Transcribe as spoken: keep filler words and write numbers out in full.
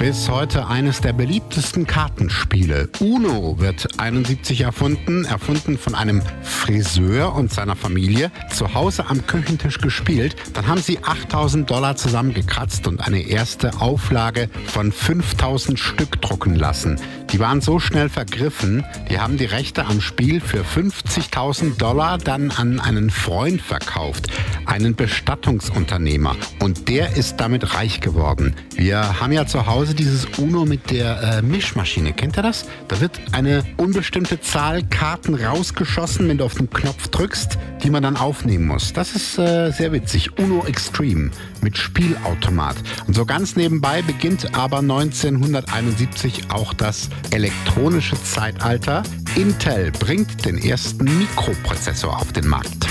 Bis heute eines der beliebtesten Kartenspiele. Uno wird einundsiebzig erfunden, erfunden von einem Friseur und seiner Familie, zu Hause am Küchentisch gespielt. Dann haben sie achttausend Dollar zusammengekratzt und eine erste Auflage von fünftausend Stück drucken lassen. Die waren so schnell vergriffen, die haben die Rechte am Spiel für fünfzigtausend Dollar dann an einen Freund verkauft, einen Bestattungsunternehmer. Und der ist damit reich geworden. Wir haben ja zu Hause dieses Uno mit der äh, Mischmaschine. Kennt ihr das? Da wird eine unbestimmte Zahl Karten rausgeschossen, wenn du auf den Knopf drückst, die man dann aufnehmen muss. Das ist äh, sehr witzig. Uno Extreme mit Spielautomat. Und so ganz nebenbei beginnt aber neunzehnhunderteinundsiebzig auch das elektronische Zeitalter. Intel bringt den ersten Mikroprozessor auf den Markt.